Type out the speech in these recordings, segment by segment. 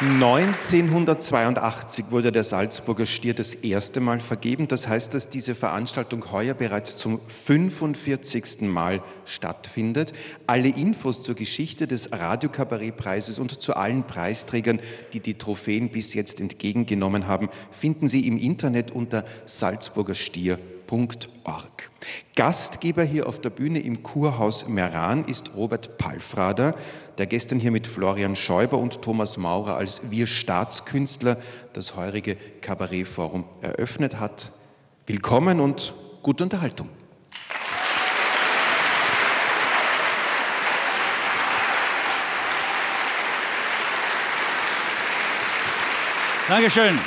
1982 wurde der Salzburger Stier das erste Mal vergeben. Das heißt, dass diese Veranstaltung heuer bereits zum 45. Mal stattfindet. Alle Infos zur Geschichte des Radiokabarettpreises und zu allen Preisträgern, die die Trophäen bis jetzt entgegengenommen haben, finden Sie im Internet unter salzburgerstier.org. Gastgeber hier auf der Bühne im Kurhaus Meran ist Robert Palfrader, der gestern hier mit Florian Schäuber und Thomas Maurer als Wir Staatskünstler das heurige Kabarettforum eröffnet hat. Willkommen und gute Unterhaltung. Dankeschön.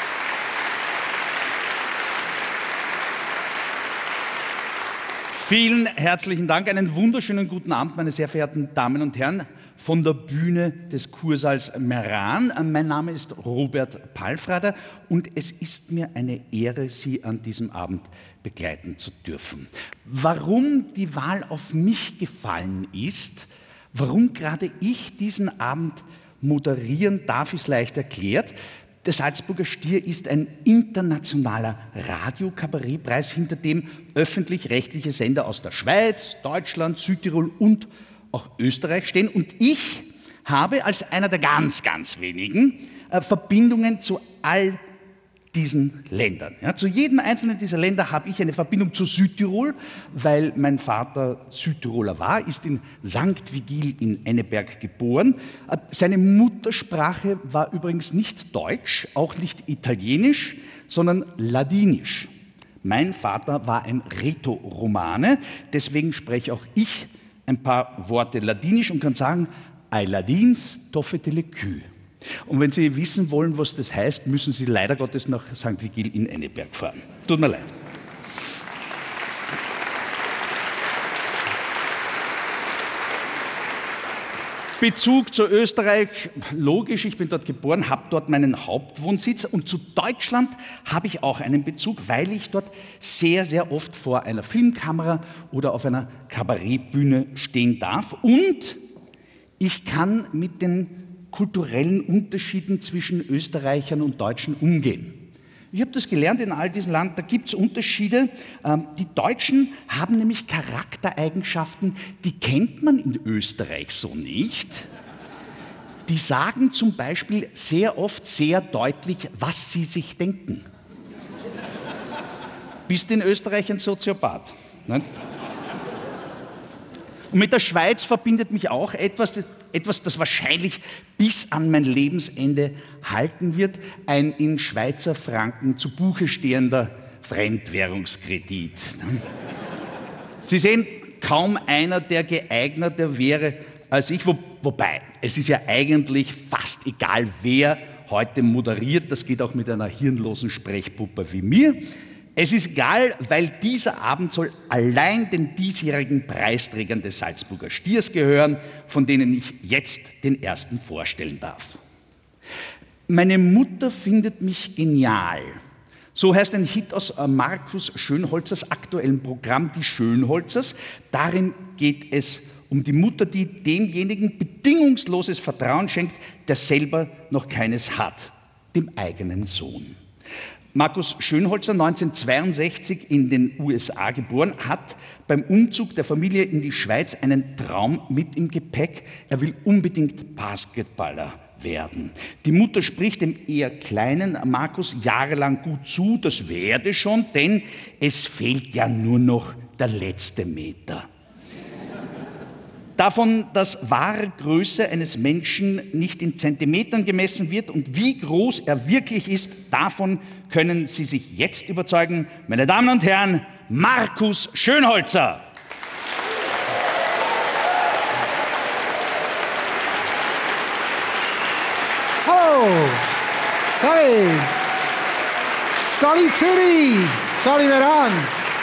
Vielen herzlichen Dank. Einen wunderschönen guten Abend, meine sehr verehrten Damen und Herren, von der Bühne des Kursaals Meran. Mein Name ist Robert Palfrader und es ist mir eine Ehre, Sie an diesem Abend begleiten zu dürfen. Warum die Wahl auf mich gefallen ist, warum gerade ich diesen Abend moderieren darf, ist leicht erklärt. Der Salzburger Stier ist ein internationaler Radiokabarettpreis, hinter dem öffentlich-rechtliche Sender aus der Schweiz, Deutschland, Südtirol und auch Österreich stehen. Und ich habe als einer der ganz, ganz wenigen Verbindungen zu all diesen Ländern. Ja, zu jedem einzelnen dieser Länder habe ich eine Verbindung zu Südtirol, weil mein Vater Südtiroler war, ist in St. Vigil in Enneberg geboren. Seine Muttersprache war übrigens nicht Deutsch, auch nicht Italienisch, sondern Ladinisch. Mein Vater war ein Rätoromane, deswegen spreche auch ich ein paar Worte Ladinisch und kann sagen, ai ladins toffete le cul. Und wenn Sie wissen wollen, was das heißt, müssen Sie leider Gottes nach St. Vigil in Enneberg fahren. Tut mir leid. Bezug zu Österreich, logisch, ich bin dort geboren, habe dort meinen Hauptwohnsitz und zu Deutschland habe ich auch einen Bezug, weil ich dort sehr, sehr oft vor einer Filmkamera oder auf einer Kabarettbühne stehen darf und ich kann mit den kulturellen Unterschieden zwischen Österreichern und Deutschen umgehen. Ich habe das gelernt in all diesen Ländern, da gibt es Unterschiede. Die Deutschen haben nämlich Charaktereigenschaften, die kennt man in Österreich so nicht. Die sagen zum Beispiel sehr oft sehr deutlich, was sie sich denken. Bist in Österreich ein Soziopath? Ne? Und mit der Schweiz verbindet mich auch etwas, das wahrscheinlich bis an mein Lebensende halten wird, ein in Schweizer Franken zu Buche stehender Fremdwährungskredit. Sie sehen, kaum einer, der geeigneter wäre als ich, wobei, es ist ja eigentlich fast egal, wer heute moderiert, das geht auch mit einer hirnlosen Sprechpuppe wie mir. Es ist egal, weil dieser Abend soll allein den diesjährigen Preisträgern des Salzburger Stiers gehören, von denen ich jetzt den ersten vorstellen darf. Meine Mutter findet mich genial. So heißt ein Hit aus Markus Schönholzers aktuellem Programm Die Schönholzers. Darin geht es um die Mutter, die demjenigen bedingungsloses Vertrauen schenkt, der selber noch keines hat, dem eigenen Sohn. Markus Schönholzer, 1962 in den USA geboren, hat beim Umzug der Familie in die Schweiz einen Traum mit im Gepäck. Er will unbedingt Basketballer werden. Die Mutter spricht dem eher kleinen Markus jahrelang gut zu, das werde schon, denn es fehlt ja nur noch der letzte Meter. Davon, dass wahre Größe eines Menschen nicht in Zentimetern gemessen wird und wie groß er wirklich ist, davon können Sie sich jetzt überzeugen. Meine Damen und Herren, Markus Schönholzer. Hallo, hey, Sali Zürich, Sali Meran.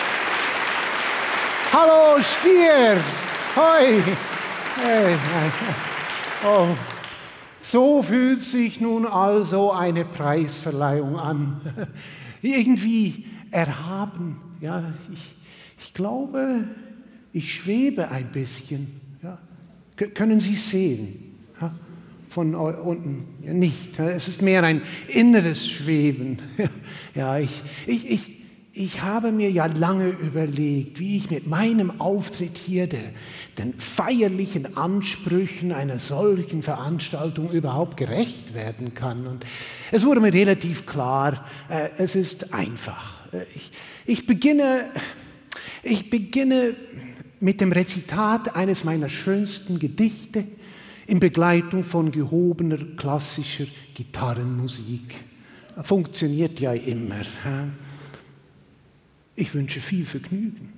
Hallo Stier, hoi. Hey. Oh. So fühlt sich nun also eine Preisverleihung an. Irgendwie erhaben. Ja, ich glaube, ich schwebe ein bisschen. Ja. Können Sie sehen? Ja. von unten nicht. Es ist mehr ein inneres Schweben. Ja, ich habe mir ja lange überlegt, wie ich mit meinem Auftritt hier den feierlichen Ansprüchen einer solchen Veranstaltung überhaupt gerecht werden kann. Und es wurde mir relativ klar, es ist einfach. Ich beginne mit dem Rezitat eines meiner schönsten Gedichte in Begleitung von gehobener klassischer Gitarrenmusik. Funktioniert ja immer. Ich wünsche viel Vergnügen.